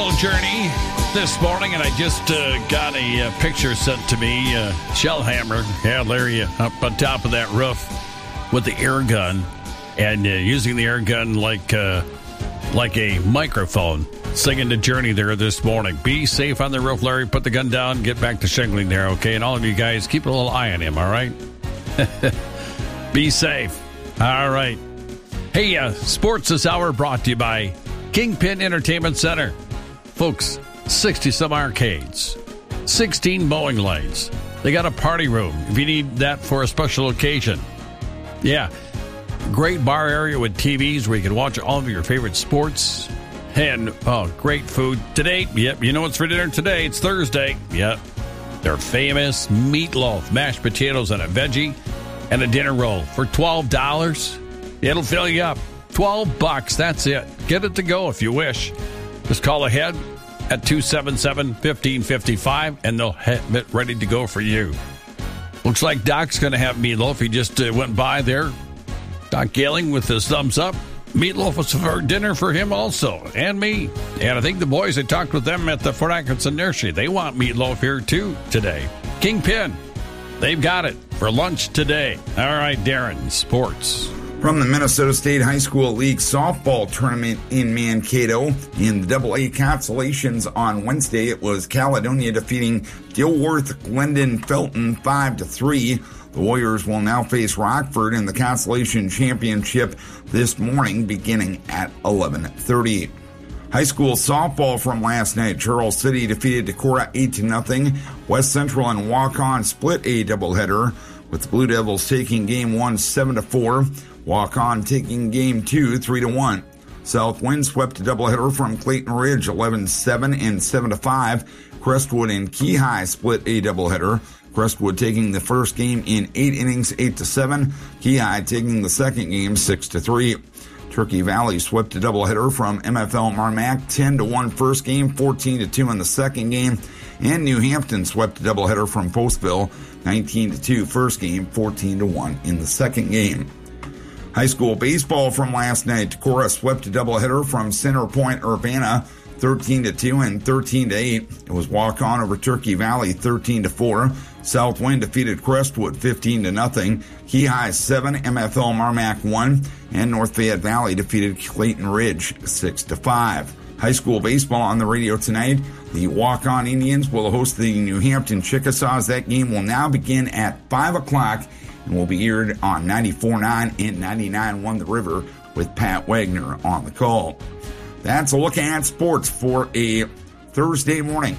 Journey this morning, and I just got a picture sent to me. Shellhammer, yeah, Larry, up on top of that roof with the air gun, and using the air gun like a microphone, singing the Journey there this morning. Be safe on the roof, Larry. Put the gun down, get back to shingling there, okay? And all of you guys, keep a little eye on him, all right? Be safe. All right. Hey, sports this hour brought to you by Kingpin Entertainment Center. Folks, 60-some arcades, 16 bowling lanes. They got a party room if you need that for a special occasion. Yeah, great bar area with TVs where you can watch all of your favorite sports. And, great food. Today, yep, you know what's for dinner today. It's Thursday. Yep, their famous meatloaf, mashed potatoes, and a veggie, and a dinner roll for $12. It'll fill you up. $12, that's it. Get it to go if you wish. Just call ahead at 277-1555, and they'll have it ready to go for you. Looks like Doc's going to have meatloaf. He just went by there. Doc Galing with his thumbs up. Meatloaf was for dinner for him also, and me. And I think the boys, I talked with them at the Fort Atkinson Nursery. They want meatloaf here, too, today. Kingpin, they've got it for lunch today. All right, Darren, sports. From the Minnesota State High School League softball tournament in Mankato, in the AA consolations on Wednesday, it was Caledonia defeating Dilworth Glendon Felton 5-3. The Warriors will now face Rockford in the consolation championship this morning, beginning at 11:30. High school softball from last night. Charles City defeated Decorah 8-0. West Central and Waukon split a doubleheader, with the Blue Devils taking Game 1 7-4. Waukon taking Game 2 3-1. Southwind swept a doubleheader from Clayton Ridge 11-7 and 7-5. Crestwood and Keyhigh split a doubleheader. Crestwood taking the first game in 8 innings 8-7. Keyhigh taking the second game 6-3. Turkey Valley swept a doubleheader from MFL Marmac 10-1 first game, 14-2 in the second game. And New Hampton swept a doubleheader from Postville 19-2 first game, 14-1 in the second game. High school baseball from last night. Decorah swept a doubleheader from Center Point Urbana 13-2 and 13-8. It was walk-on over Turkey Valley 13-4. Southwind defeated Crestwood 15-0. Keyhigh 7, MFL Marmac 1, and North Fayette Valley defeated Clayton Ridge 6-5. High school baseball on the radio tonight. The walk-on Indians will host the New Hampton Chickasaws. That game will now begin at 5 o'clock and will be aired on 94.9 and 99.1 The River with Pat Wagner on the call. That's a look at sports for a Thursday morning.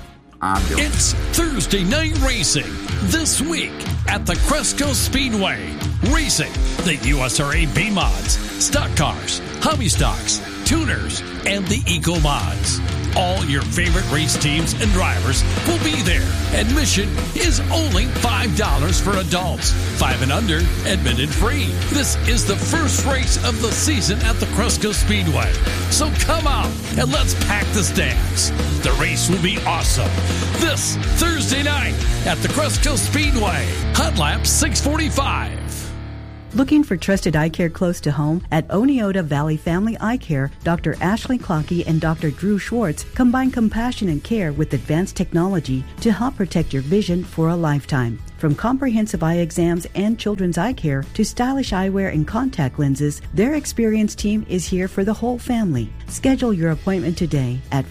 It's Thursday night racing this week at the Cresco Speedway. Racing the USRA B-Mods, stock cars, hobby stocks, tuners, and the Eco Mods. All your favorite race teams and drivers will be there. Admission is only $5 for adults. 5 and under, admitted free. This is the first race of the season at the Cresco Speedway. So come out and let's pack the stands. The race will be awesome. This Thursday night at the Cresco Speedway. Hot Lap 645. Looking for trusted eye care close to home? At Oneota Valley Family Eye Care, Dr. Ashley Clockey and Dr. Drew Schwartz combine compassion and care with advanced technology to help protect your vision for a lifetime. From comprehensive eye exams and children's eye care to stylish eyewear and contact lenses, their experienced team is here for the whole family. Schedule your appointment today at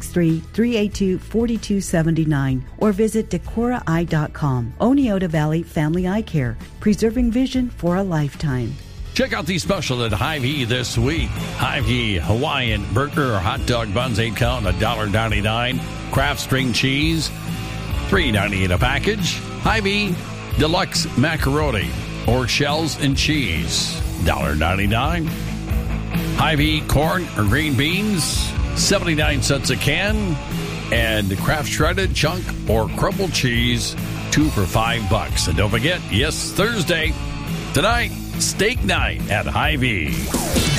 563-382-4279 or visit decoraheye.com. Oneota Valley Family Eye Care, preserving vision for a lifetime. Check out the special at Hy-Vee this week. Hy-Vee Hawaiian burger or hot dog buns, 8 count, $1.99. Kraft string cheese, $3.98 a package. Hy-Vee Deluxe Macaroni or shells and cheese, $1.99. Hy-Vee corn or green beans, 79 cents a can. And Kraft shredded chunk or crumbled cheese, 2 for $5. And don't forget, yes, Thursday, tonight, steak night at Hy-Vee.